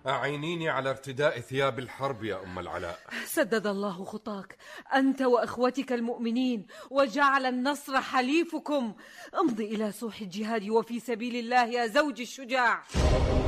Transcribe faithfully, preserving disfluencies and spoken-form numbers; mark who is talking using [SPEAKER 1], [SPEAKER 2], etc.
[SPEAKER 1] أعينيني على ارتداء ثياب الحرب يا أم العلاء.
[SPEAKER 2] سدد الله خطاك أنت وأخوتك المؤمنين وجعل النصر حليفكم. امضي إلى سوح الجهاد وفي سبيل الله يا زوجي الشجاع.